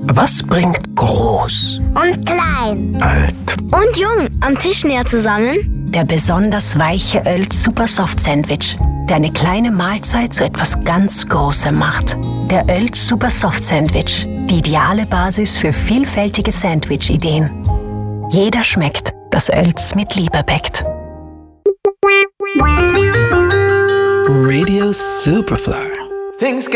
Was bringt groß und klein, alt und jung am Tisch näher zusammen? Der besonders weiche Oelz Super Soft Sandwich, der eine kleine Mahlzeit zu etwas ganz Großem macht. Der Oelz Super Soft Sandwich, die ideale Basis für vielfältige Sandwich-Ideen. Jeder schmeckt, das Oelz mit Liebe bäckt. Radio Superfly. Things